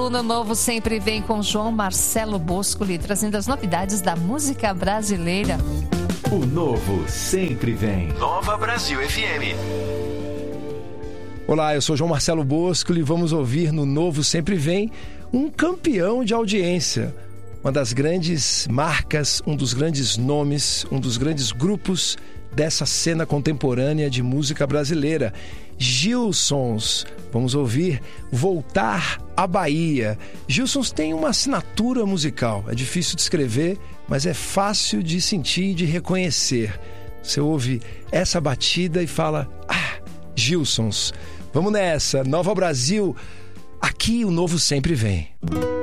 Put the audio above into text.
No Novo sempre vem com João Marcelo Boscoli, trazendo as novidades da música brasileira. O Novo sempre vem. Nova Brasil FM. Olá, eu sou João Marcelo Boscoli e vamos ouvir no Novo Sempre Vem um campeão de audiência. Uma das grandes marcas, um dos grandes nomes, um dos grandes grupos dessa cena contemporânea de música brasileira. Gilsons. Vamos ouvir Voltar à Bahia. Gilsons tem uma assinatura musical. É difícil de escrever, mas é fácil de sentir e de reconhecer. Você ouve essa batida e fala: Gilsons. Vamos nessa. Nova Brasil. Aqui o Novo sempre vem.